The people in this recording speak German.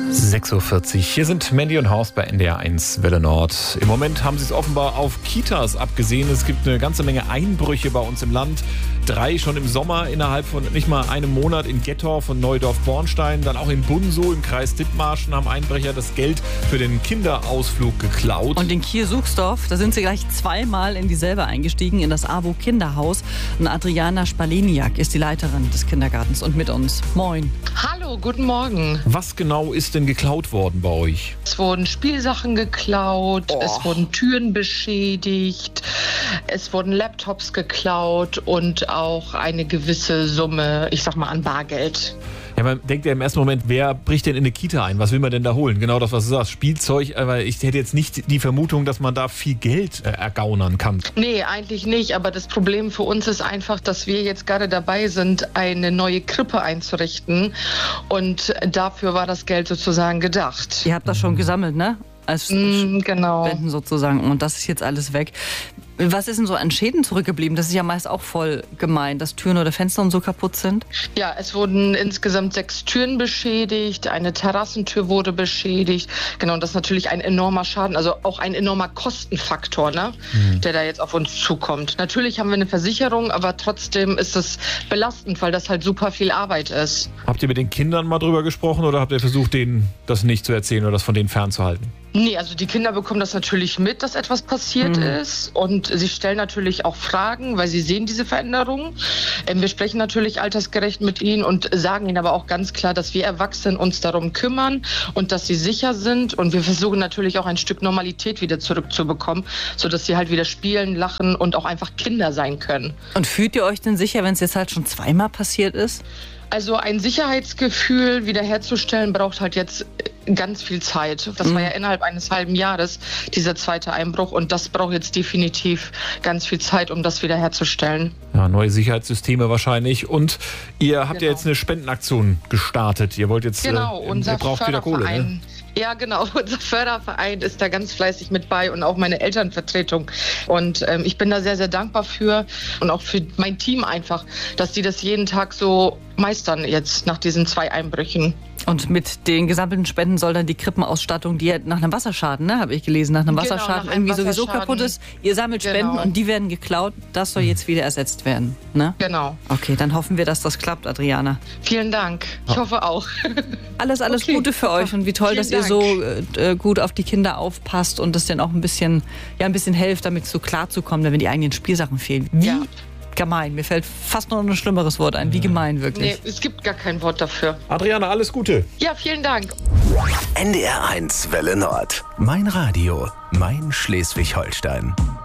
6:40 Uhr. Hier sind Mandy und Horst bei NDR1 Welle Nord. Im Moment haben sie es offenbar auf Kitas abgesehen. Es gibt eine ganze Menge Einbrüche bei uns im Land. 3 schon im Sommer innerhalb von nicht mal einem Monat in Gettorf und Neudorf-Bornstein. Dann auch in Bunsow im Kreis Dithmarschen haben Einbrecher das Geld für den Kinderausflug geklaut. Und in Kiel-Suchsdorf, da sind sie gleich zweimal in dieselbe eingestiegen, in das AWO Kinderhaus. Und Adriana Spaleniak ist die Leiterin des Kindergartens und mit uns. Moin. Hallo, guten Morgen. Was genau ist denn geklaut worden bei euch? Es wurden Spielsachen geklaut, Es wurden Türen beschädigt, es wurden Laptops geklaut und auch eine gewisse Summe, ich sag mal, an Bargeld. Ja, man denkt ja im ersten Moment, wer bricht denn in eine Kita ein? Was will man denn da holen? Genau das, was du sagst, Spielzeug. Aber ich hätte jetzt nicht die Vermutung, dass man da viel Geld ergaunern kann. Nee, eigentlich nicht. Aber das Problem für uns ist einfach, dass wir jetzt gerade dabei sind, eine neue Krippe einzurichten. Und dafür war das Geld sozusagen gedacht. Ihr habt das schon gesammelt, ne? Als genau. Spenden sozusagen. Und das ist jetzt alles weg. Was ist denn so an Schäden zurückgeblieben? Das ist ja meist auch voll gemein, dass Türen oder Fenster und so kaputt sind. Ja, es wurden insgesamt 6 Türen beschädigt, eine Terrassentür wurde beschädigt. Genau, und das ist natürlich ein enormer Schaden, also auch ein enormer Kostenfaktor, ne, der da jetzt auf uns zukommt. Natürlich haben wir eine Versicherung, aber trotzdem ist es belastend, weil das halt super viel Arbeit ist. Habt ihr mit den Kindern mal drüber gesprochen oder habt ihr versucht, denen das nicht zu erzählen oder das von denen fernzuhalten? Nee, also die Kinder bekommen das natürlich mit, dass etwas passiert ist, und sie stellen natürlich auch Fragen, weil sie sehen diese Veränderungen. Wir sprechen natürlich altersgerecht mit ihnen und sagen ihnen aber auch ganz klar, dass wir Erwachsenen uns darum kümmern und dass sie sicher sind, und wir versuchen natürlich auch ein Stück Normalität wieder zurückzubekommen, sodass sie halt wieder spielen, lachen und auch einfach Kinder sein können. Und fühlt ihr euch denn sicher, wenn es jetzt halt schon zweimal passiert ist? Also ein Sicherheitsgefühl wiederherzustellen braucht halt jetzt ganz viel Zeit. Das war ja innerhalb eines halben Jahres, dieser zweite Einbruch. Und das braucht jetzt definitiv ganz viel Zeit, um das wiederherzustellen. Ja, neue Sicherheitssysteme wahrscheinlich. Und ihr habt ja jetzt eine Spendenaktion gestartet. Ihr wollt jetzt, unser ihr braucht wieder Kohle, ne? Ja, genau. Unser Förderverein ist da ganz fleißig mit bei und auch meine Elternvertretung. Und ich bin da sehr, sehr dankbar für und auch für mein Team einfach, dass die das jeden Tag so meistern jetzt nach diesen 2 Einbrüchen. Und mit den gesammelten Spenden soll dann die Krippenausstattung, die nach einem Wasserschaden, ne, habe ich gelesen, nach einem Wasserschaden nach einem irgendwie sowieso kaputt ist. Ihr sammelt Spenden und die werden geklaut. Das soll jetzt wieder ersetzt werden, ne? Genau. Okay, dann hoffen wir, dass das klappt, Adriana. Vielen Dank. Ich hoffe auch. Alles Okay, Gute für euch und wie toll, dass ihr so gut auf die Kinder aufpasst und das denen auch ein bisschen helft, damit so klarzukommen, wenn die eigenen Spielsachen fehlen. Wie gemein. Mir fällt fast noch ein schlimmeres Wort ein. Wie gemein, wirklich. Nee, es gibt gar kein Wort dafür. Adriana, alles Gute. Ja, vielen Dank. NDR1 Welle Nord. Mein Radio, mein Schleswig-Holstein.